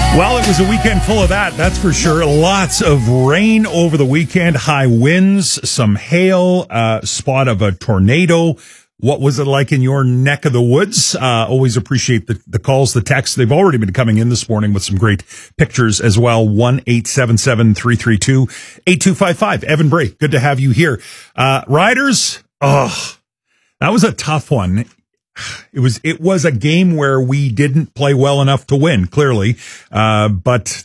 Well, it was a weekend full of that's for sure. Lots of rain over the weekend, high winds, some hail, spot of a tornado. What was it like in your neck of the woods? Always appreciate the calls, the texts. They've already been coming in this morning with some great pictures as well. 1-877-332-8255. Evan Bray, good to have you here. Riders, that was a tough one. It was a game where we didn't play well enough to win, clearly. But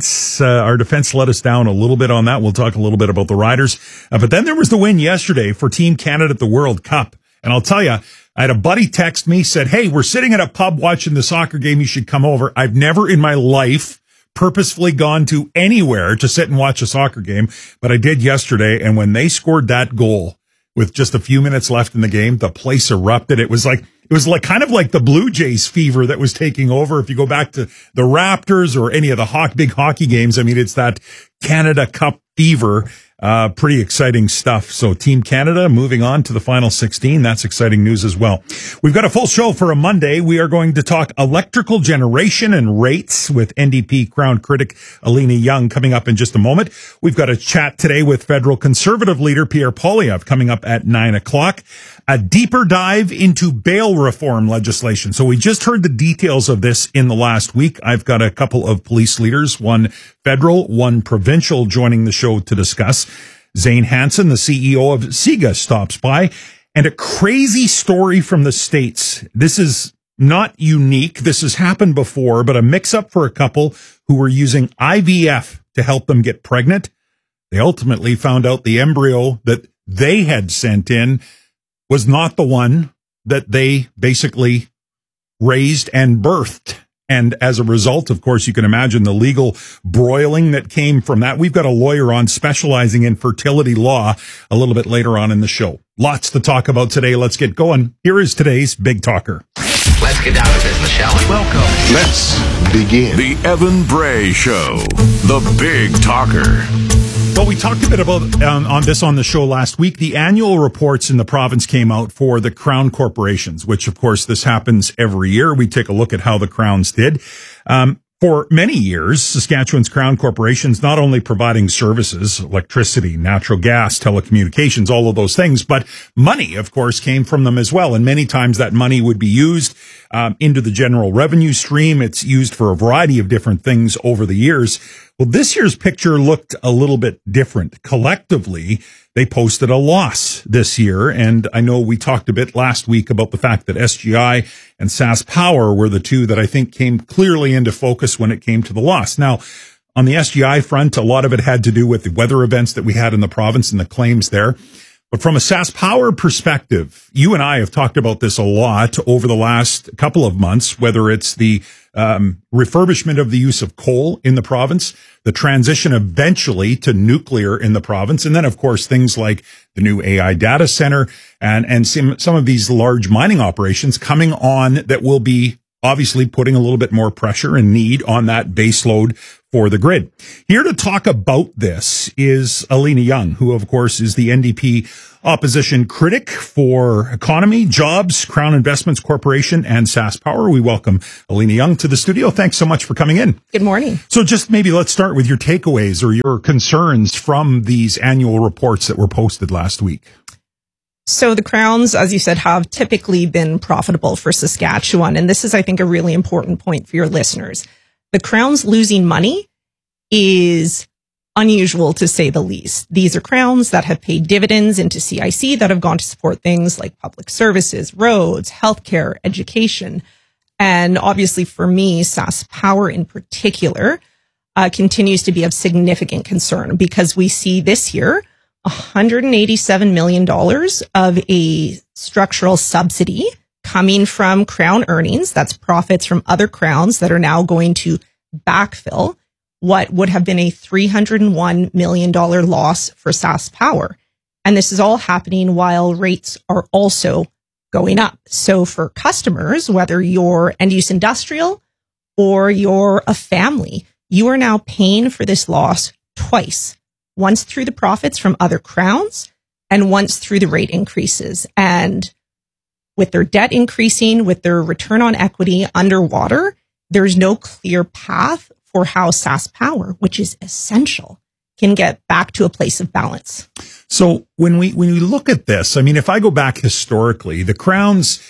our defense let us down a little bit on that. We'll talk a little bit about the Riders. But then there was the win yesterday for Team Canada at the World Cup. And I'll tell you, I had a buddy text me, said, "Hey, we're sitting at a pub watching the soccer game. You should come over." I've never in my life purposefully gone to anywhere to sit and watch a soccer game, but I did yesterday. And when they scored that goal with just a few minutes left in the game, the place erupted. It was like kind of like the Blue Jays fever that was taking over. If you go back to the Raptors or any of the big hockey games, I mean, it's that Canada Cup fever. Pretty exciting stuff. So Team Canada moving on to the final 16. That's exciting news as well. We've got a full show for a Monday. We are going to talk electrical generation and rates with NDP Crown critic Alina Young coming up in just a moment. We've got a chat today with federal Conservative leader Pierre Poilievre coming up at 9:00. A deeper dive into bail reform legislation. So we just heard the details of this in the last week. I've got a couple of police leaders, one federal, one provincial, joining the show to discuss. Zane Hansen, the CEO of SIGA, stops by, and a crazy story from the States. This is not unique. This has happened before, but a mix-up for a couple who were using IVF to help them get pregnant. They ultimately found out the embryo that they had sent in was not the one that they basically raised and birthed. And as a result, of course, you can imagine the legal broiling that came from that. We've got a lawyer on specializing in fertility law a little bit later on in the show. Lots to talk about today. Let's get going. Here is today's Big Talker. Let's get down to business, shall we? Welcome. Let's begin. The Evan Bray Show. The Big Talker. Well, we talked a bit about on the show last week. The annual reports in the province came out for the Crown corporations, which, of course, this happens every year. We take a look at how the Crowns did. For many years, Saskatchewan's Crown corporations not only providing services, electricity, natural gas, telecommunications, all of those things, but money, of course, came from them as well. And many times that money would be used into the general revenue stream. It's used for a variety of different things over the years. Well, this year's picture looked a little bit different. Collectively, they posted a loss this year. And I know we talked a bit last week about the fact that SGI and SaskPower were the two that I think came clearly into focus when it came to the loss. Now, on the SGI front, a lot of it had to do with the weather events that we had in the province and the claims there. But from a SaskPower perspective, you and I have talked about this a lot over the last couple of months, whether it's the refurbishment of the use of coal in the province, the transition eventually to nuclear in the province, and then, of course, things like the new AI data center and some of these large mining operations coming on that will be obviously putting a little bit more pressure and need on that base load for the grid. Here to talk about this is Alina Young, who, of course, is the NDP opposition critic for economy, jobs, Crown Investments Corporation, and SaskPower. We welcome Alina Young to the studio. Thanks so much for coming in. Good morning. So just maybe let's start with your takeaways or your concerns from these annual reports that were posted last week. So the Crowns, as you said, have typically been profitable for Saskatchewan. And this is, I think, a really important point for your listeners. The Crowns losing money is unusual, to say the least. These are Crowns that have paid dividends into CIC that have gone to support things like public services, roads, healthcare, education. And obviously for me, SaskPower in particular continues to be of significant concern because we see this year $187 million of a structural subsidy coming from Crown earnings. That's profits from other Crowns that are now going to backfill what would have been a $301 million loss for SaskPower. And this is all happening while rates are also going up. So for customers, whether you're end use industrial or you're a family, you are now paying for this loss twice. Once through the profits from other Crowns and once through the rate increases. And with their debt increasing, with their return on equity underwater, there's no clear path for how SaskPower, which is essential, can get back to a place of balance. So when we look at this, I mean, if I go back historically, the Crown's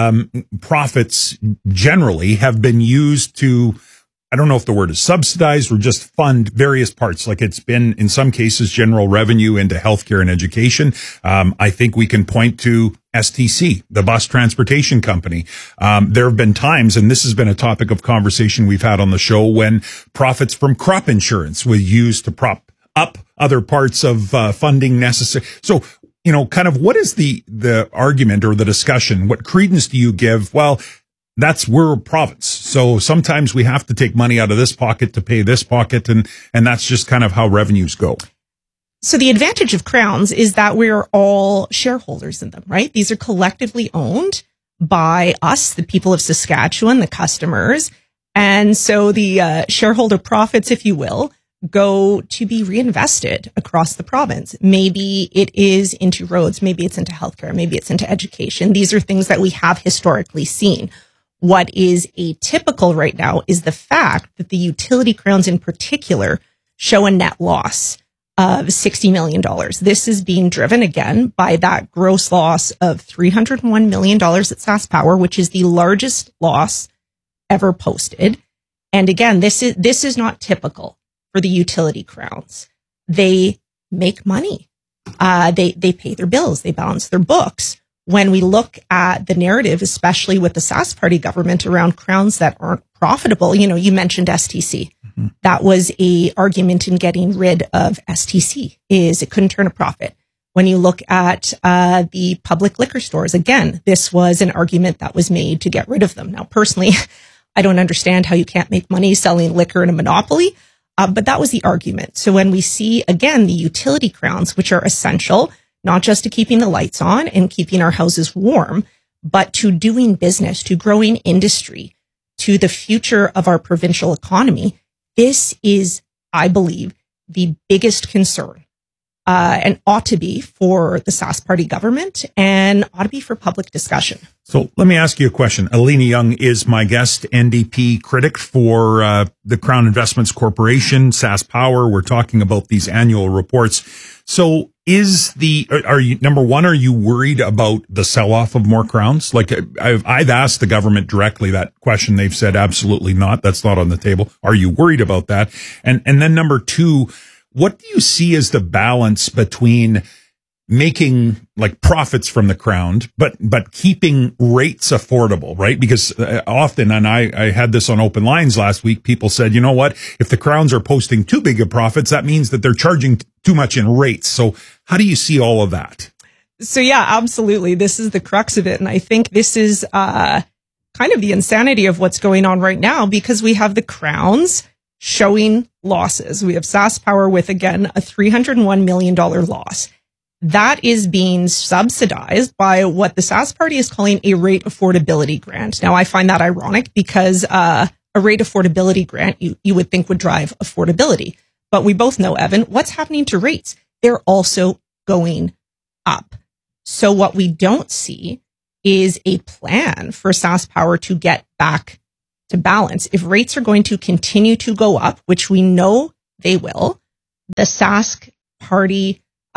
profits generally have been used to, I don't know if the word is subsidized or just fund various parts. Like it's been, in some cases, general revenue into healthcare and education. I think we can point to STC, the bus transportation company. There have been times, and this has been a topic of conversation we've had on the show, when profits from crop insurance were used to prop up other parts of funding necessary. So, you know, kind of what is the argument or the discussion? What credence do you give? Well, we're a province. So sometimes we have to take money out of this pocket to pay this pocket. And that's just kind of how revenues go. So the advantage of Crowns is that we're all shareholders in them, right? These are collectively owned by us, the people of Saskatchewan, the customers. And so the shareholder profits, if you will, go to be reinvested across the province. Maybe it is into roads, maybe it's into healthcare, maybe it's into education. These are things that we have historically seen. What is atypical right now is the fact that the utility Crowns in particular show a net loss of $60 million. This is being driven again by that gross loss of $301 million at SaskPower, which is the largest loss ever posted. And again, this is not typical for the utility Crowns. They make money. They pay their bills. They balance their books. When we look at the narrative, especially with the Sask Party government around Crowns that aren't profitable, you know, you mentioned STC. Mm-hmm. That was a argument in getting rid of STC, is it couldn't turn a profit. When you look at the public liquor stores, again, this was an argument that was made to get rid of them. Now, personally, I don't understand how you can't make money selling liquor in a monopoly. But that was the argument. So when we see, again, the utility Crowns, which are essential, not just to keeping the lights on and keeping our houses warm, but to doing business, to growing industry, to the future of our provincial economy, this is, I believe, the biggest concern and ought to be for the Sask Party government and ought to be for public discussion. So let me ask you a question. Alina Young is my guest, NDP critic for the Crown Investments Corporation, SaskPower. We're talking about these annual reports. So are you worried about the sell-off of more Crowns? Like I've asked the government directly that question. They've said absolutely not. That's not on the table. Are you worried about that? And then number two, what do you see as the balance between making like profits from the Crown, but keeping rates affordable, right? Because often, and I had this on Open Lines last week, people said, you know what, if the Crowns are posting too big of profits, that means that they're charging too much in rates. So how do you see all of that? So yeah, absolutely. This is the crux of it. And I think this is kind of the insanity of what's going on right now, because we have the Crowns showing losses. We have SaskPower with, again, a $301 million loss. That is being subsidized by what the Sask Party is calling a rate affordability grant. Now, I find that ironic because a rate affordability grant you would think would drive affordability. But we both know, Evan, what's happening to rates? They're also going up. So what we don't see is a plan for SaskPower to get back to balance. If rates are going to continue to go up, which we know they will, the Sask Party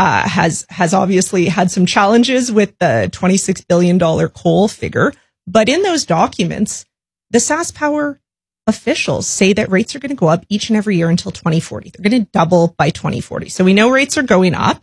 has obviously had some challenges with the $26 billion coal figure. But in those documents, the SaskPower officials say that rates are going to go up each and every year until 2040. They're going to double by 2040. So we know rates are going up,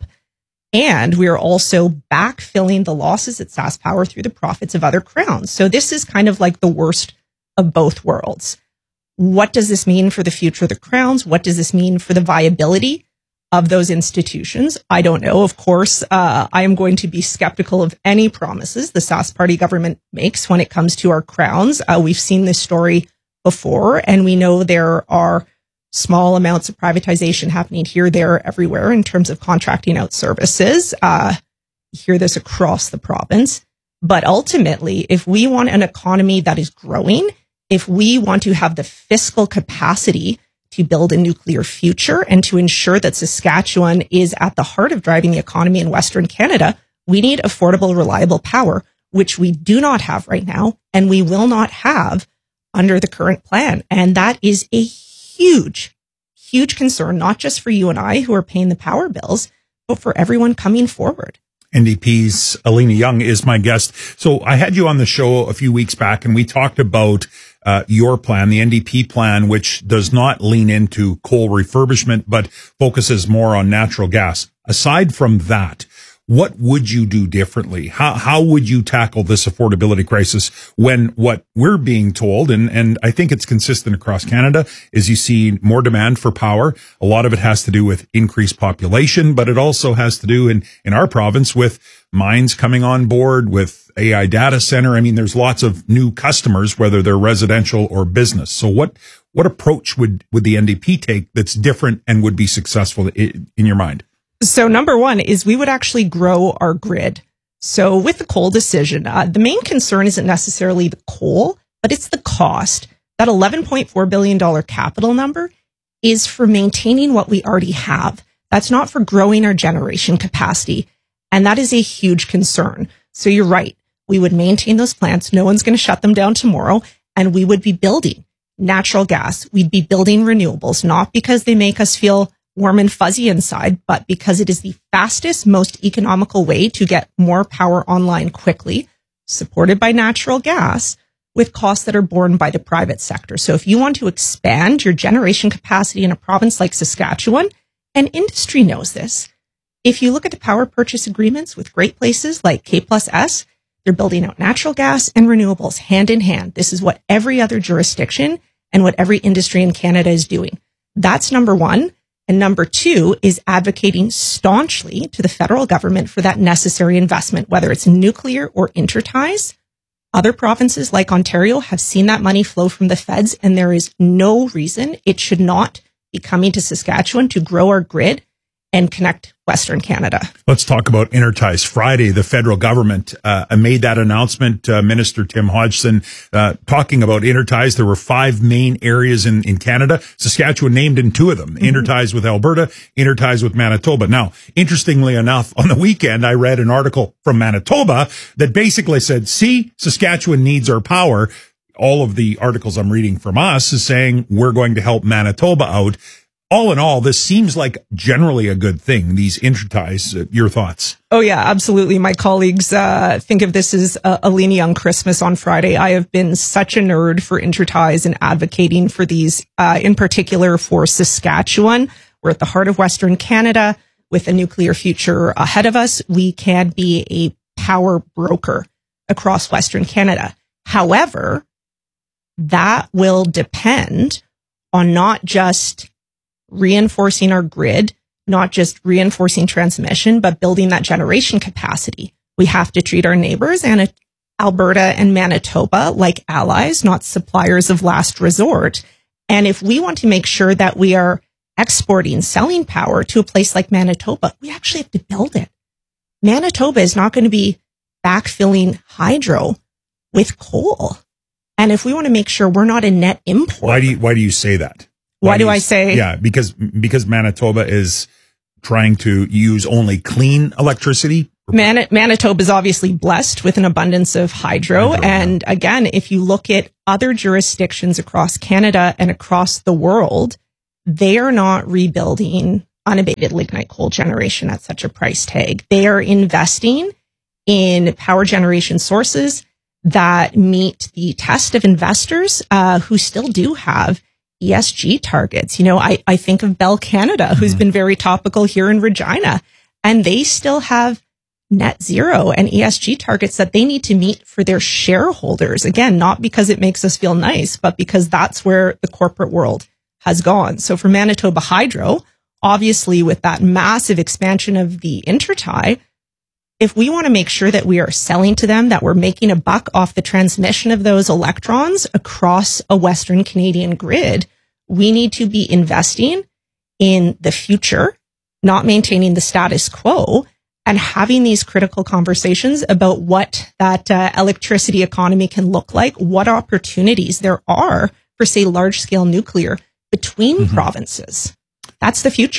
and we are also backfilling the losses at SaskPower through the profits of other Crowns. So this is kind of like the worst of both worlds. What does this mean for the future of the Crowns? What does this mean for the viability of those institutions? I don't know. Of course, I am going to be skeptical of any promises the Sask Party government makes when it comes to our Crowns. We've seen this story before, and we know there are small amounts of privatization happening here, there, everywhere in terms of contracting out services. You hear this across the province. But ultimately, if we want an economy that is growing, if we want to have the fiscal capacity to build a nuclear future and to ensure that Saskatchewan is at the heart of driving the economy in Western Canada, we need affordable, reliable power, which we do not have right now, and we will not have under the current plan. And that is a huge concern, not just for you and I who are paying the power bills, but for everyone coming forward. NDP's Alina Young is my guest. So I had you on the show a few weeks back, and we talked about your plan, the NDP plan, which does not lean into coal refurbishment, but focuses more on natural gas. Aside from that, what would you do differently? How would you tackle this affordability crisis when what we're being told, and I think it's consistent across Canada, is you see more demand for power. A lot of it has to do with increased population, but it also has to do in our province with mines coming on board, with AI data center. I mean, there's lots of new customers, whether they're residential or business. So what approach would the NDP take that's different and would be successful in your mind? So number one is we would actually grow our grid. So with the coal decision, the main concern isn't necessarily the coal, but it's the cost. That $11.4 billion capital number is for maintaining what we already have. That's not for growing our generation capacity. And that is a huge concern. So you're right. We would maintain those plants. No one's going to shut them down tomorrow. And we would be building natural gas. We'd be building renewables, not because they make us feel warm and fuzzy inside, but because it is the fastest, most economical way to get more power online quickly, supported by natural gas, with costs that are borne by the private sector. So if you want to expand your generation capacity in a province like Saskatchewan, and industry knows this, if you look at the power purchase agreements with great places like K+S, they're building out natural gas and renewables hand in hand. This is what every other jurisdiction and what every industry in Canada is doing. That's number one. And number two is advocating staunchly to the federal government for that necessary investment, whether it's nuclear or interties. Other provinces like Ontario have seen that money flow from the feds, and there is no reason it should not be coming to Saskatchewan to grow our grid and connect Western Canada. Let's talk about interties. Friday, the federal government made that announcement. Minister Tim Hodgson talking about interties. There were 5 main areas in Canada. Saskatchewan named in 2 of them. Interties with Alberta, interties with Manitoba. Now, interestingly enough, on the weekend, I read an article from Manitoba that basically said, see, Saskatchewan needs our power. All of the articles I'm reading from us is saying we're going to help Manitoba out. All in all, this seems like generally a good thing, these interties. Your thoughts? Oh, yeah, absolutely. My colleagues think of this as Alina Young Christmas on Friday. I have been such a nerd for interties and advocating for these, in particular for Saskatchewan. We're at the heart of Western Canada with a nuclear future ahead of us. We can be a power broker across Western Canada. However, that will depend on not just reinforcing our grid, not just reinforcing transmission, but building that generation capacity. We have to treat our neighbors and Alberta and Manitoba like allies, not suppliers of last resort. And if we want to make sure that we are exporting, selling power to a place like Manitoba, we actually have to build it. Manitoba is not going to be backfilling hydro with coal. And if we want to make sure we're not a net importer. Why do you say that? Why do I say? Yeah, because Manitoba is trying to use only clean electricity. Manitoba is obviously blessed with an abundance of hydro. And again, if you look at other jurisdictions across Canada and across the world, they are not rebuilding unabated lignite coal generation at such a price tag. They are investing in power generation sources that meet the test of investors who still do have ESG targets. You know, I think of Bell Canada, who's been very topical here in Regina, and they still have net zero and ESG targets that they need to meet for their shareholders. Again, not because it makes us feel nice, but because that's where the corporate world has gone. So for Manitoba Hydro, obviously with that massive expansion of the intertie, if we want to make sure that we are selling to them, that we're making a buck off the transmission of those electrons across a Western Canadian grid, we need to be investing in the future, not maintaining the status quo, and having these critical conversations about what that electricity economy can look like, what opportunities there are for, say, large-scale nuclear between provinces. That's the future.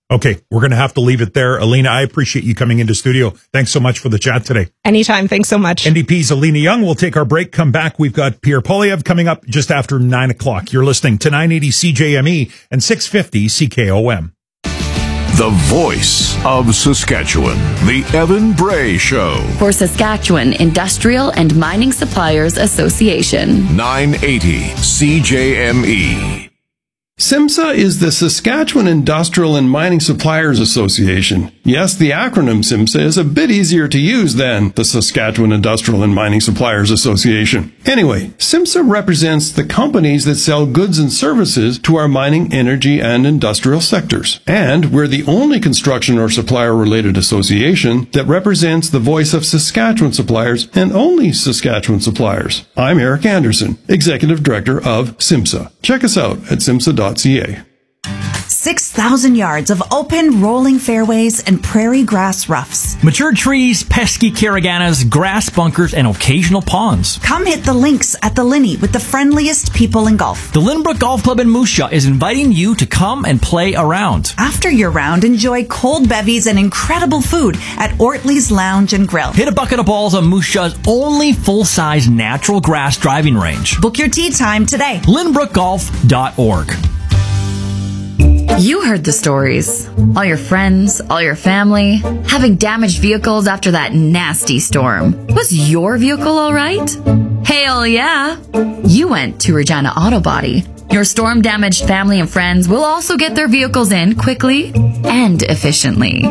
Okay, we're going to have to leave it there. Alina, I appreciate you coming into studio. Thanks so much for the chat today. Anytime. Thanks so much. NDP's Alina Young. We'll take our break, come back. We've got Pierre Poilievre coming up just after 9 o'clock. You're listening to 980 CJME and 650 CKOM. The voice of Saskatchewan, The Evan Bray Show. For Saskatchewan Industrial and Mining Suppliers Association. 980 CJME. SIMSA is the Saskatchewan Industrial and Mining Suppliers Association. Yes, the acronym SIMSA is a bit easier to use than the Saskatchewan Industrial and Mining Suppliers Association. Anyway, SIMSA represents the companies that sell goods and services to our mining, energy, and industrial sectors. And we're the only construction or supplier-related association that represents the voice of Saskatchewan suppliers and only Saskatchewan suppliers. I'm Eric Anderson, Executive Director of SIMSA. Check us out at simsa.ca. 6,000 yards of open, rolling fairways and prairie grass roughs. Mature trees, pesky carriganas, grass bunkers, and occasional ponds. Come hit the links at the Linney with the friendliest people in golf. The Lynbrook Golf Club in Moose Jaw is inviting you to come and play around. After your round, enjoy cold bevies and incredible food at Ortley's Lounge and Grill. Hit a bucket of balls on Moose Jaw's only full-size natural grass driving range. Book your tee time today. LynbrookGolf.org. You heard the stories. All your friends, all your family, having damaged vehicles after that nasty storm. Was your vehicle all right? Hell yeah! You went to Regina Auto Body. Your storm-damaged family and friends will also get their vehicles in quickly and efficiently.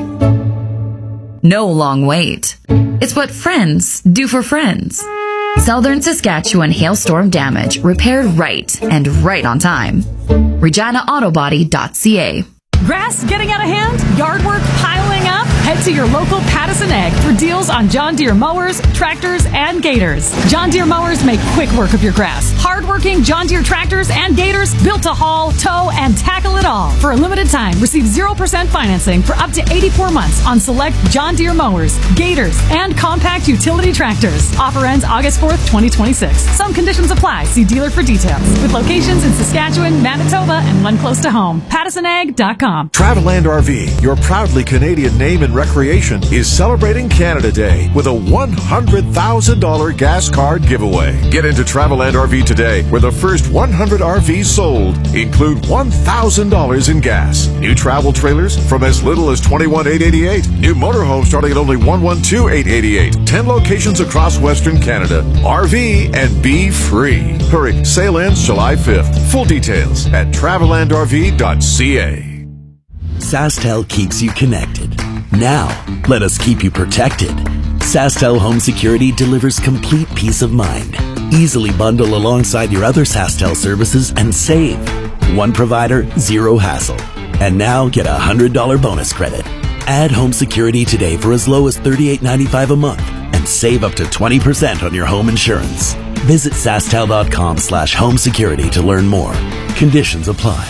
No long wait. It's what friends do for friends. Southern Saskatchewan hailstorm damage repaired right and right on time. ReginaAutobody.ca. Grass getting out of hand? Yard work piling up? Head to your local Pattison Ag for deals on John Deere mowers, tractors, and gators. John Deere mowers make quick work of your grass. Hard-working John Deere tractors and gators built to haul, tow, and tackle it all. For a limited time, receive 0% financing for up to 84 months on select John Deere mowers, gators, and compact utility tractors. Offer ends August 4th, 2026. Some conditions apply. See dealer for details. With locations in Saskatchewan, Manitoba, and one close to home. PattisonAg.com. Travelland RV, your proudly Canadian name in recreation, is celebrating Canada Day with a $100,000 gas card giveaway. Get into Travelland RV today, where the first 100 RVs sold include $1,000 in gas. New travel trailers from as little as $21,888. New motorhomes starting at only $112,888. 10 locations across Western Canada. RV and be free. Hurry, sale ends July 5th. Full details at travelandrv.ca. SaskTel keeps you connected. Now, let us keep you protected. SaskTel Home Security delivers complete peace of mind. Easily bundle alongside your other SaskTel services and save. One provider, zero hassle. And now get a $100 bonus credit. Add home security today for as low as $38.95 a month and save up to 20% on your home insurance. Visit SaskTel.com/homesecurity to learn more. Conditions apply.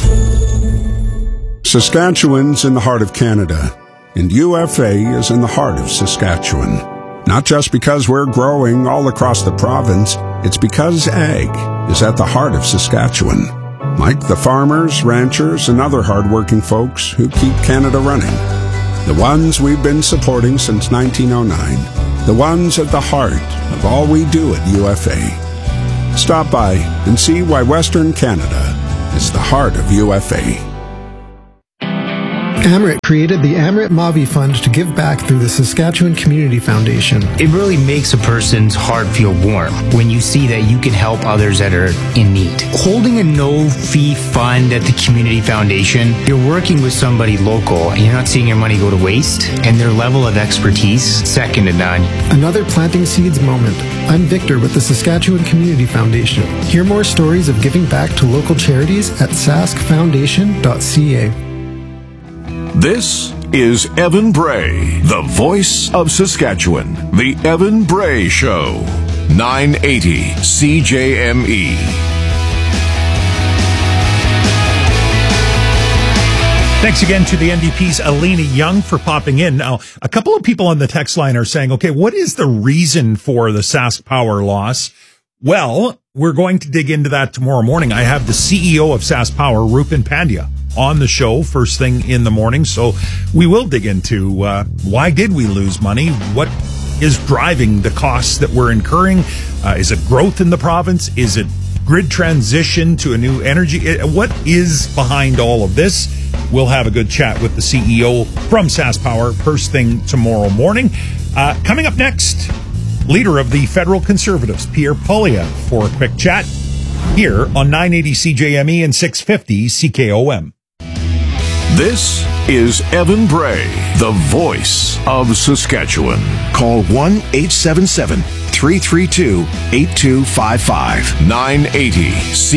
Saskatchewan's in the heart of Canada, and UFA is in the heart of Saskatchewan. Not just because we're growing all across the province, it's because ag is at the heart of Saskatchewan. Like the farmers, ranchers, and other hardworking folks who keep Canada running. The ones we've been supporting since 1909. The ones at the heart of all we do at UFA. Stop by and see why Western Canada is the heart of UFA. Amrit created the Amrit Mavi Fund to give back through the Saskatchewan Community Foundation. It really makes a person's heart feel warm when you see that you can help others that are in need. Holding a no-fee fund at the Community Foundation, you're working with somebody local and you're not seeing your money go to waste, and their level of expertise, second to none. Another planting seeds moment. I'm Victor with the Saskatchewan Community Foundation. Hear more stories of giving back to local charities at saskfoundation.ca. This is Evan Bray, the voice of Saskatchewan. The Evan Bray Show. 980 CJME. Thanks again to the NDP's Alina Young for popping in. Now, a couple of people on the text line are saying, okay, what is the reason for the Sask Power loss? Well, we're going to dig into that tomorrow morning. I have the CEO of Sask Power, Rupin Pandya, on the show first thing in the morning. So we will dig into why did we lose money? What is driving the costs that we're incurring? Is it growth in the province? Is it grid transition to a new energy? What is behind all of this? We'll have a good chat with the CEO from SaskPower first thing tomorrow morning. Coming up next, leader of the federal Conservatives, Pierre Poilievre, for a quick chat here on 980 CJME and 650 CKOM. This is Evan Bray, the voice of Saskatchewan. Call 1-877-332-8255. 980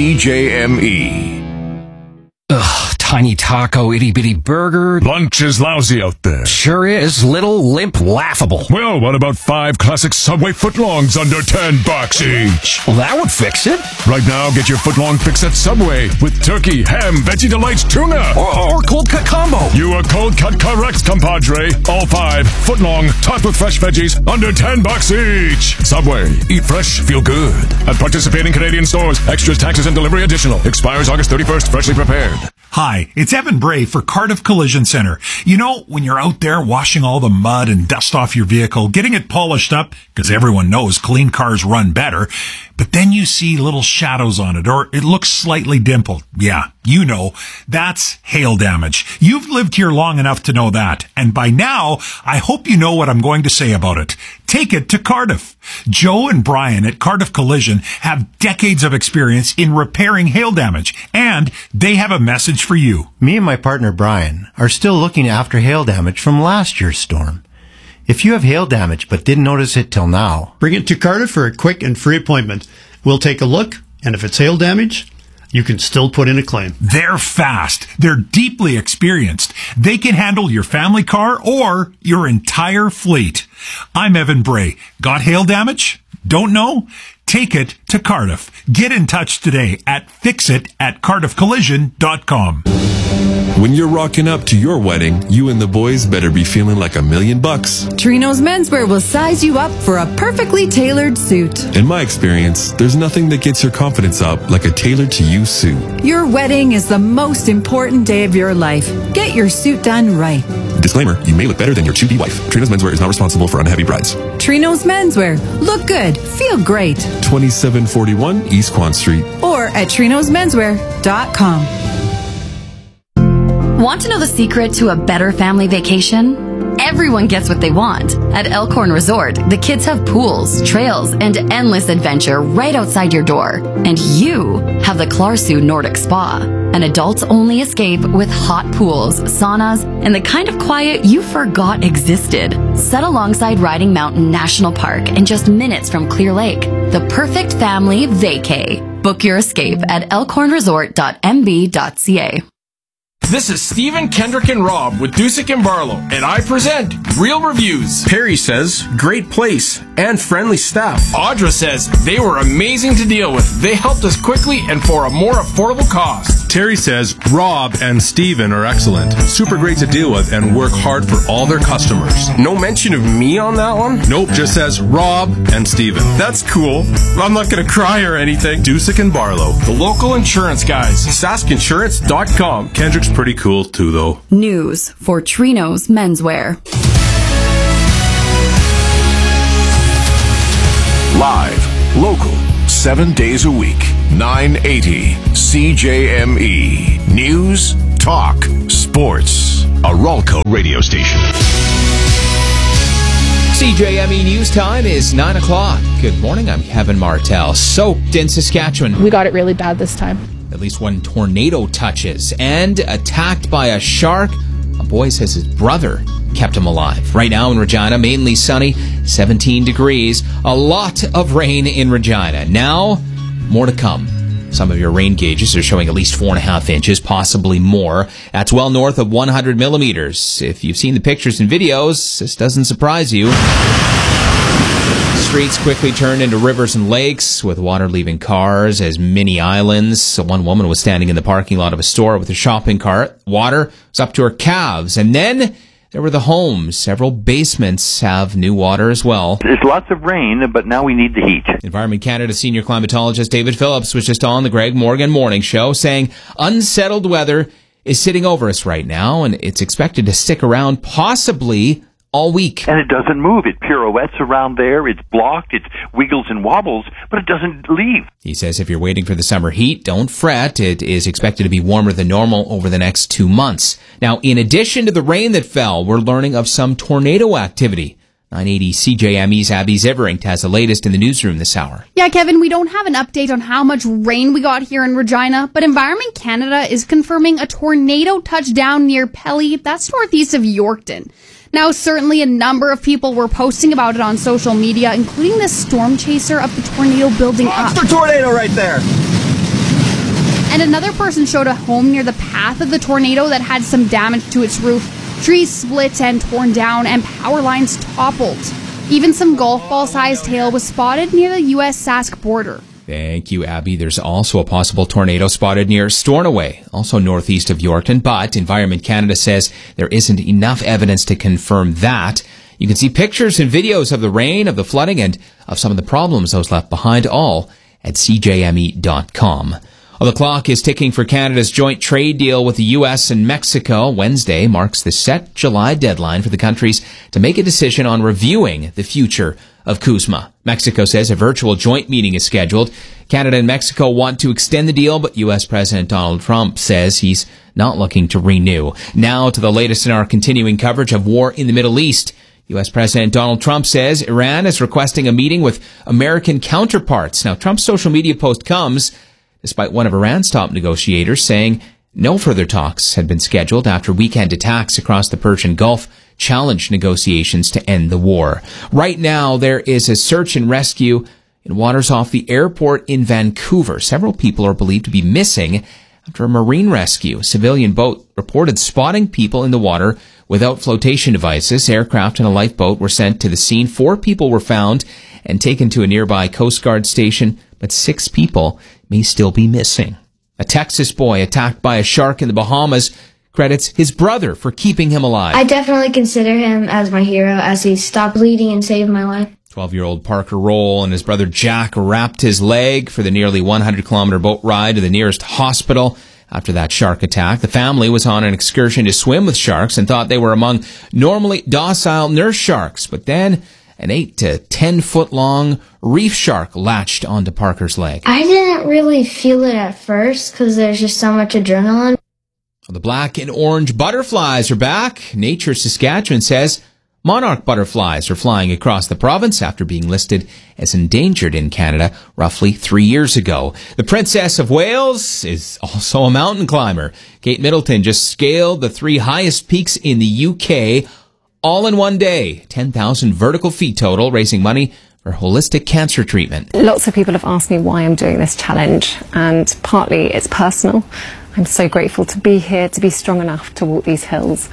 CJME. Ugh, tiny taco, itty-bitty burger. Lunch is lousy out there. Sure is. Little, limp, laughable. Well, what about 5 classic Subway footlongs under $10 each? Well, that would fix it. Right now, get your footlong fix at Subway with turkey, ham, Veggie Delights, tuna. Or cold cut combo. You are cold cut correct, compadre. All 5 footlong, topped with fresh veggies, under $10 each. Subway. Eat fresh, feel good. At participating Canadian stores. Extras, taxes, and delivery additional. Expires August 31st. Freshly prepared. Hi, it's Evan Bray for Cardiff Collision Center. You know, when you're out there washing all the mud and dust off your vehicle, getting it polished up, because everyone knows clean cars run better, but then you see little shadows on it, or it looks slightly dimpled. Yeah, you know, that's hail damage. You've lived here long enough to know that, and by now, I hope you know what I'm going to say about it. Take it to Cardiff. Joe and Brian at Cardiff Collision have decades of experience in repairing hail damage, and they have a message for you. Me and my partner Brian are still looking after hail damage from last year's storm. If you have hail damage but didn't notice it till now, bring it to Cardiff for a quick and free appointment. We'll take a look, and if it's hail damage, you can still put in a claim. They're fast. They're deeply experienced. They can handle your family car or your entire fleet. I'm Evan Bray. Got hail damage? Don't know? Take it to Cardiff. Get in touch today at fixit@cardiffcollision.com. When you're rocking up to your wedding, you and the boys better be feeling like $1 million. Trino's Menswear will size you up for a perfectly tailored suit. In my experience, there's nothing that gets your confidence up like a tailored-to-you suit. Your wedding is the most important day of your life. Get your suit done right. Disclaimer, you may look better than your to-be wife. Trino's Menswear is not responsible for unhappy brides. Trino's Menswear. Look good. Feel great. 2741 East Quan Street. Or at trinosmenswear.com. Want to know the secret to a better family vacation? Everyone gets what they want. At Elkhorn Resort, the kids have pools, trails, and endless adventure right outside your door. And you have the Clarsu Nordic Spa, an adults-only escape with hot pools, saunas, and the kind of quiet you forgot existed. Set alongside Riding Mountain National Park and just minutes from Clear Lake. The perfect family vacay. Book your escape at elkhornresort.mb.ca. This is Stephen, Kendrick, and Rob with Dusick and Barlow, and I present Real Reviews. Perry says, great place and friendly staff. Audra says, they were amazing to deal with. They helped us quickly and for a more affordable cost. Terry says, Rob and Stephen are excellent. Super great to deal with and work hard for all their customers. No mention of me on that one? Nope, just says Rob and Stephen. That's cool. I'm not going to cry or anything. Dusick and Barlow, the local insurance guys. SaskInsurance.com. Kendrick's pretty cool too, though. News for Trino's Menswear. Live, local, 7 days a week. 980 CJME. News, talk, sports. A Ralco radio station. CJME News Time is 9 o'clock. Good morning, I'm Kevin Martell. Soaked in Saskatchewan. We got it really bad this time. At least one tornado touches. And attacked by a shark. A boy says his brother kept him alive. Right now in Regina, mainly sunny, 17 degrees. A lot of rain in Regina. Now, more to come. Some of your rain gauges are showing at least 4.5 inches, possibly more. That's well north of 100 millimeters. If you've seen the pictures and videos, this doesn't surprise you. Streets quickly turned into rivers and lakes, with water leaving cars as mini islands. So one woman was standing in the parking lot of a store with a shopping cart. Water was up to her calves. And then there were the homes. Several basements have new water as well. There's lots of rain, but now we need the heat. Environment Canada senior climatologist David Phillips was just on the Greg Morgan Morning Show saying unsettled weather is sitting over us right now, and it's expected to stick around possibly all week. And it doesn't move. It pirouettes around there. It's blocked. It wiggles and wobbles, but it doesn't leave. He says if you're waiting for the summer heat, don't fret. It is expected to be warmer than normal over the next 2 months. Now, in addition to the rain that fell, we're learning of some tornado activity. 980 CJME's Abby Zivering has the latest in the newsroom this hour. Yeah, Kevin, we don't have an update on how much rain we got here in Regina, but Environment Canada is confirming a tornado touchdown near Pelly. That's northeast of Yorkton. Now, certainly a number of people were posting about it on social media, including the storm chaser of the tornado building up. Monster tornado right there! And another person showed a home near the path of the tornado that had some damage to its roof. Trees split and torn down, and power lines toppled. Even some golf ball-sized hail was spotted near the U.S.-Sask border. Thank you, Abby. There's also a possible tornado spotted near Stornoway, also northeast of Yorkton, but Environment Canada says there isn't enough evidence to confirm that. You can see pictures and videos of the rain, of the flooding, and of some of the problems those left behind, all at cjme.com. Well, the clock is ticking for Canada's joint trade deal with the U.S. and Mexico. Wednesday marks the set July deadline for the countries to make a decision on reviewing the future of CUSMA. Mexico says a virtual joint meeting is scheduled. Canada and Mexico want to extend the deal, but U.S. President Donald Trump says he's not looking to renew. Now to the latest in our continuing coverage of war in the Middle East. U.S. President Donald Trump says Iran is requesting a meeting with American counterparts. Now, Trump's social media post comes despite one of Iran's top negotiators saying no further talks had been scheduled after weekend attacks across the Persian Gulf challenged negotiations to end the war. Right now, there is a search and rescue in waters off the airport in Vancouver. Several people are believed to be missing after a marine rescue. A civilian boat reported spotting people in the water without flotation devices. Aircraft and a lifeboat were sent to the scene. 4 people were found and taken to a nearby Coast Guard station, but 6 people may still be missing. A Texas boy attacked by a shark in the Bahamas credits his brother for keeping him alive. I definitely consider him as my hero as he stopped bleeding and saved my life. 12-year-old Parker Roll and his brother Jack wrapped his leg for the nearly 100-kilometer boat ride to the nearest hospital after that shark attack. The family was on an excursion to swim with sharks and thought they were among normally docile nurse sharks, but then an 8 to 10-foot-long reef shark latched onto Parker's leg. I didn't really feel it at first because there's just so much adrenaline. The black and orange butterflies are back. Nature Saskatchewan says monarch butterflies are flying across the province after being listed as endangered in Canada roughly 3 years ago. The Princess of Wales is also a mountain climber. Kate Middleton just scaled the 3 highest peaks in the UK all in one day. 10,000 vertical feet total, raising money for holistic cancer treatment. Lots of people have asked me why I'm doing this challenge, and partly it's personal. I'm so grateful to be here, to be strong enough to walk these hills.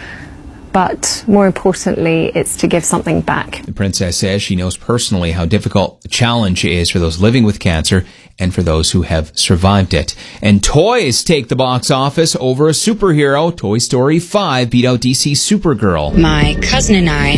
But more importantly, it's to give something back. The princess says she knows personally how difficult the challenge is for those living with cancer and for those who have survived it. And toys take the box office over a superhero. Toy Story 5 beat out DC's Supergirl. My cousin and I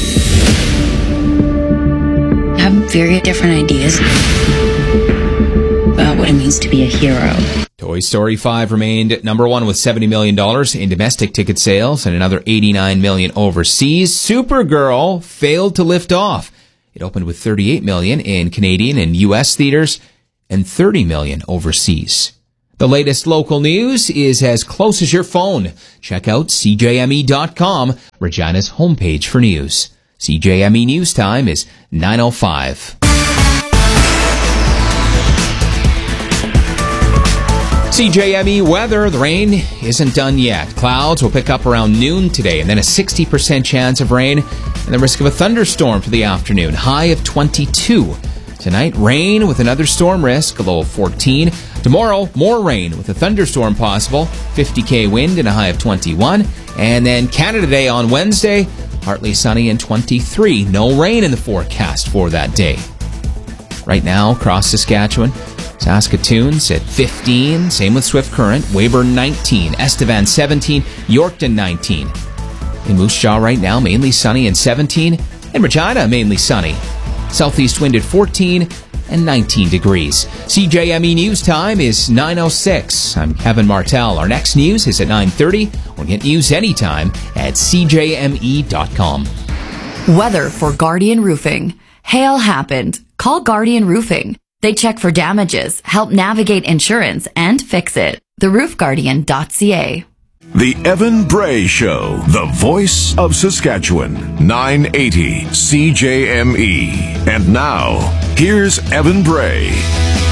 have very different ideas about what it means to be a hero. Toy Story 5 remained number 1 with $70 million in domestic ticket sales and another $89 million overseas. Supergirl failed to lift off. It opened with $38 million in Canadian and U.S. theaters and $30 million overseas. The latest local news is as close as your phone. Check out CJME.com, Regina's homepage for news. CJME News Time is 9:05. CJME weather, the rain isn't done yet. Clouds will pick up around noon today, and then a 60% chance of rain and the risk of a thunderstorm for the afternoon. High of 22. Tonight, rain with another storm risk, a low of 14. Tomorrow, more rain with a thunderstorm possible, 50 wind and a high of 21. And then Canada Day on Wednesday, partly sunny and 23. No rain in the forecast for that day. Right now, across Saskatchewan, Saskatoon's at 15, same with Swift Current, Weyburn 19, Estevan 17, Yorkton 19. In Moose Jaw right now, mainly sunny and 17, and Regina mainly sunny. Southeast wind at 14, and 19 degrees. CJME News Time is 9:06. I'm Kevin Martell. Our next news is at 9:30. We'll get news anytime at cjme.com. Weather for Guardian Roofing. Hail happened. Call Guardian Roofing. They check for damages, help navigate insurance, and fix it. TheRoofGuardian.ca. The Evan Bray Show, the voice of Saskatchewan, 980 CJME. And now, here's Evan Bray.